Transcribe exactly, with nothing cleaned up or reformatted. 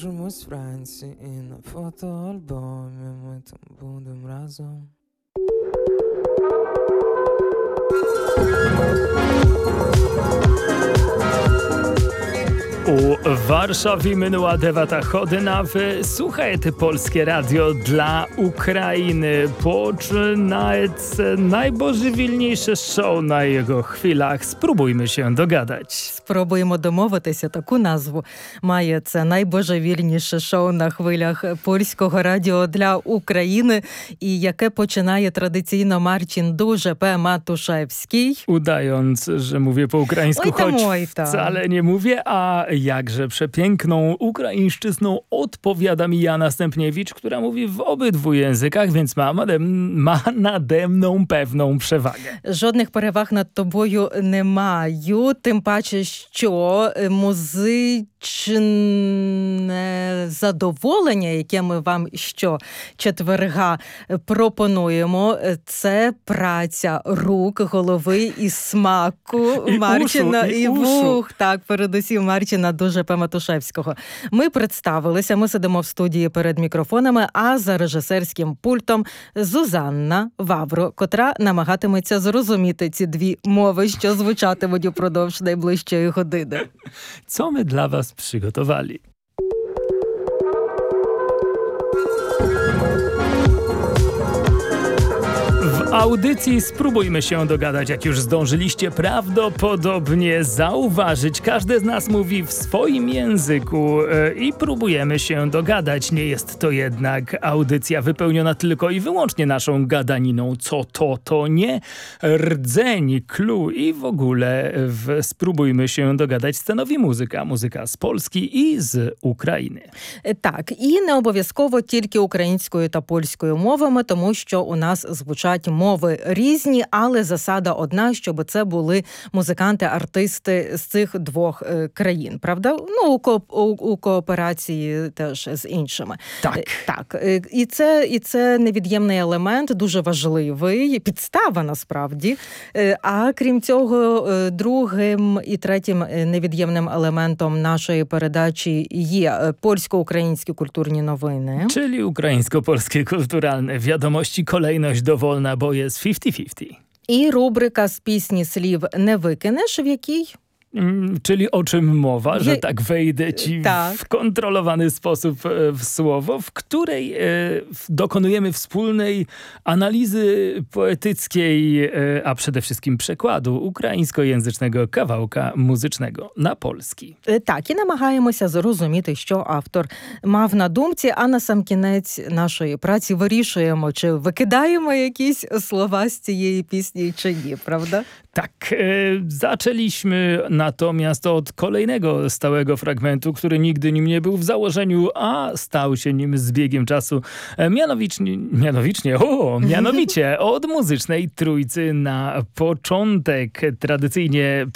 Ми з Франції і на фотоальбомі ми там будемо разом. У Warszawie minęła debata chodyna. Słuchajcie Polskie Radio dla України. Починається найбожевільніше шоу на його хвилях. Спробуймо się догадать. Спробуємо домовитися. Таку назву має це найбожевільніше шоу на хвилях Польського радіо для України, і яке починає традиційно Marcin Duże P. Matuszewski. Udając, że mówię po ukraińsku, Oj tam, choć oj tam. wcale nie mówię, a jakże przepiękną ukraińszczyzną odpowiada mi Jana Stępniewicz, która mówi w obydwu językach, więc ma, nade, ma nade mną pewną przewagę. Жодних переваг над тобою не маю, тим паче, що музичне задоволення, яке ми вам щочетверга пропонуємо, це праця рук, голови і смаку І Марчина ушу, і і ушу. вух. Так, передусім Марчина Duże P. Матушевського. Ми представилися, ми сидимо в студії перед мікрофонами, а за режисерським пультом Зузанна Вавро, котра намагатиметься зрозуміти ці дві мови, що звучатимуть упродовж найближчої години. Co my dla was przygotowali? W audycji Spróbujmy się dogadać, jak już zdążyliście prawdopodobnie zauważyć. Każdy z nas mówi w swoim języku e, i próbujemy się dogadać. Nie jest to jednak audycja wypełniona tylko i wyłącznie naszą gadaniną. Co to, to nie rdzeń, clue i w ogóle w Spróbujmy się dogadać stanowi muzyka. Muzyka z Polski i z України. Так, і не обов'язково тільки українською та польською мовами, тому що у нас звучать мови різні, але засада одна, щоб це були музиканти, артисти з цих двох е, країн, правда? Ну, у, ко- у, у кооперації теж з іншими. Так. Е, Так, е, і це, і це невід'ємний елемент, дуже важливий, підстава насправді. Е, А крім цього, е, другим і третім е, невід'ємним елементом нашої передачі є е, польсько-українські культурні новини. Czyli ukraińsko-polskie kulturalne wiadomości, kolejność dowolna, bo jest fifty fifty. І рубрика «З пісні слів не викинеш», в якій Mm, czyli o czym mowa, że Je- tak wejdę ci Tak. w kontrolowany sposób e, w słowo, w której e, w- dokonujemy wspólnej analizy poetyckiej, e, a przede wszystkim przekładu ukraińskojęzycznego kawałka muzycznego na polski. Е, Так, і намагаємося зрозуміти, що автор мав на думці, а на сам кінець нашої праці вирішуємо, чи викидаємо якісь слова з цієї пісні, чи ні, правда? Tak, e, zaczęliśmy natomiast od kolejnego stałego fragmentu, który nigdy nim nie był w założeniu, a stał się nim z biegiem czasu. E, mianowicie, mianowicie, o, mianowicie od muzycznej trójcy na początek. Tradycyjnie